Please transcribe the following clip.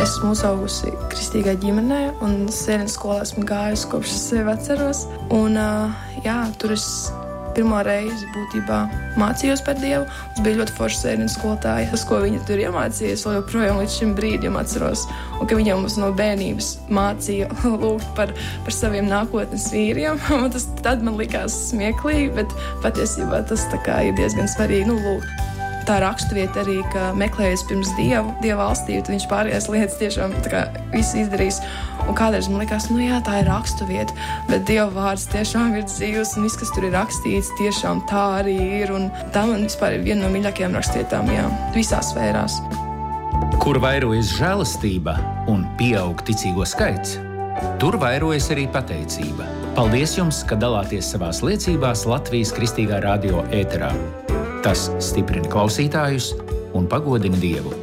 Esmu uzaugusi kristīgā ģimenē un sēnes skolā esmu gājusi kopš sevi atceros. Un, tur es pirmo reizi būtībā mācījos par Dievu. Es biju ļoti forša sēnes skolotāja. Tas, ko viņa tur iemācījies, vēl joprojām līdz šim brīdim atceros. Un ka viņa mums no bērnības mācīja lūgt par saviem nākotnes vīriem. Un tas tad man likās smieklīgi, bet patiesībā tas tā kā ir diezgan svarīgi lūgt. Tā raksturvieta arī, ka meklējies pirms Dieva valstību, tad viņš pārējās lietas tiešām tā kā visu izdarīs. Un kādreiz man likās, tā ir raksturvieta, bet Dieva vārds tiešām ir dzīvs un viss, kas tur ir rakstīts, tiešām tā arī ir. Un tā man vispār ir viena no mīļākajām rakstvietām, visās sfērās. Kur vairojas žēlastība un pieaug ticīgo skaits, tur vairojas arī pateicība. Paldies jums, ka dalāties savās liecībās Latvijas Kristīgā radio ēterā. Tas stiprina klausītājus un pagodina Dievu.